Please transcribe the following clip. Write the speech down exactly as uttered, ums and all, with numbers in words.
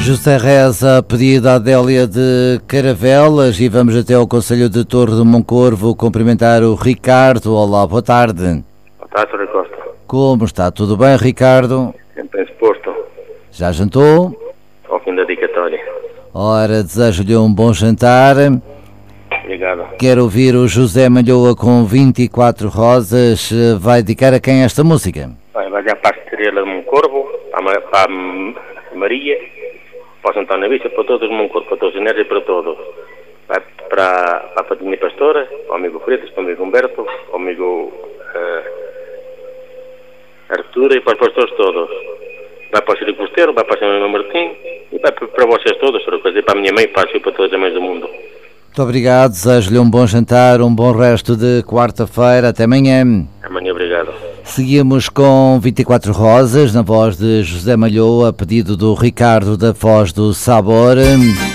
José Reza, pedido à Adélia de Caravelas, e vamos até ao Conselho de Torre de Moncorvo cumprimentar o Ricardo. Olá, boa tarde. Boa tarde, Sr. Costa. Como está? Tudo bem, Ricardo? Sempre disposto. Já jantou? Ao fim da dedicatória. Ora, desejo-lhe um bom jantar. Obrigado. Quero ouvir o José Malhoa com vinte e quatro rosas. Vai dedicar a quem esta música? Vai, vai já para a Estrela de Moncorvo, para a, Ma- para a Maria, para o Santana Vista, para todos os Moncorvo, para todos os Neres e para todos. Vai para, para a Patinha Pastora, para o amigo Freitas, para o amigo Humberto, para o amigo uh, Arturo e para os pastores todos. Vai para o Chico Costeiro, vai para o São Martim e vai para, para vocês todos, Sr. Costa, e para a minha mãe, para, para todas as mães do mundo. Muito obrigado, desejo-lhe um bom jantar, um bom resto de quarta-feira. Até amanhã. Amanhã, obrigado. Seguimos com vinte e quatro rosas, na voz de José Malhoa, a pedido do Ricardo da Foz do Sabor.